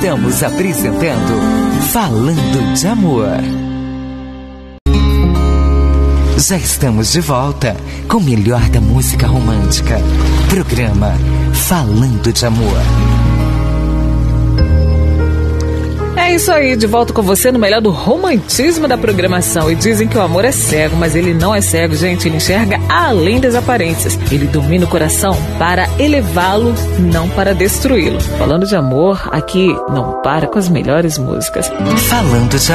Estamos apresentando Falando de Amor. Já estamos de volta com o melhor da música romântica. Programa Falando de Amor. É isso aí, de volta com você no melhor do romantismo da programação. E dizem que o amor é cego, mas ele não é cego, gente. Ele enxerga além das aparências. Ele domina o coração para elevá-lo, não para destruí-lo. Falando de amor, aqui não para com as melhores músicas. Falando de